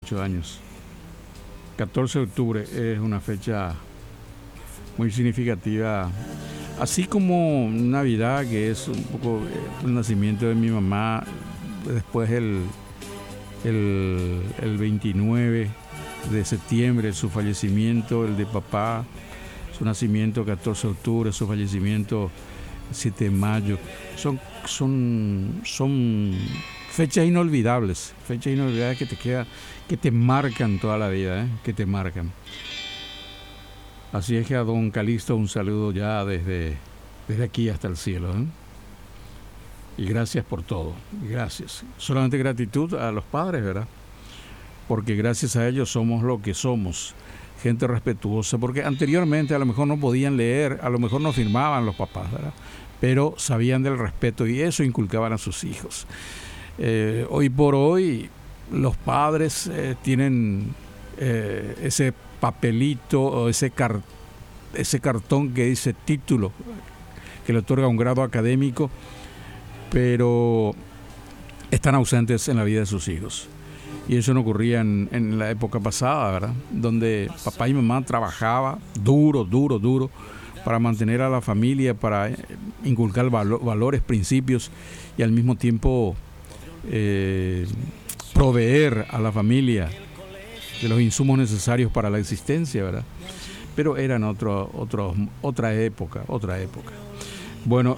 78 años. 14 de octubre es una fecha muy significativa, así como Navidad, que es un poco el nacimiento de mi mamá, después el 29 de septiembre, su fallecimiento, el de papá, su nacimiento 14 de octubre, su fallecimiento 7 de mayo, son fechas inolvidables que te marcan toda la vida, que te marcan. Así es que a don Calixto un saludo ya desde aquí hasta el cielo, y gracias por todo, gracias. Solamente gratitud a los padres, ¿verdad? Porque gracias a ellos somos lo que somos, gente respetuosa, porque anteriormente a lo mejor no podían leer, a lo mejor no firmaban los papás, ¿verdad? Pero sabían del respeto y eso inculcaban a sus hijos. Hoy por hoy los padres tienen ese papelito o ese cartón que dice título, que le otorga un grado académico, pero están ausentes en la vida de sus hijos. Y eso no ocurría en la época pasada, ¿verdad? Donde papá y mamá trabajaban duro para mantener a la familia, para inculcar valores, principios y al mismo tiempo proveer a la familia de los insumos necesarios para la existencia, ¿verdad? Pero eran otra época. Bueno,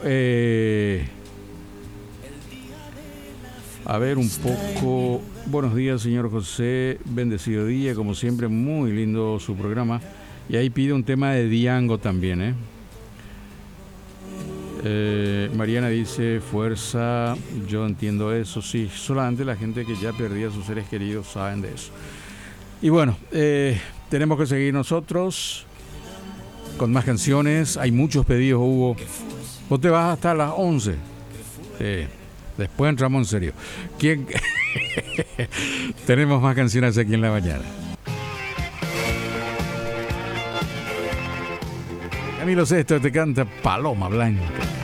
a ver un poco. Buenos días, señor José, bendecido día, como siempre, muy lindo su programa. Y ahí pide un tema de Diango también, Mariana dice, fuerza, yo entiendo eso, sí, solamente la gente que ya perdía a sus seres queridos saben de eso. Y bueno, tenemos que seguir nosotros con más canciones, hay muchos pedidos, Hugo. Vos te vas hasta las 11. Después entramos en serio. ¿Quién? Tenemos más canciones aquí en la mañana. Camilo Sesto te canta Paloma Blanca.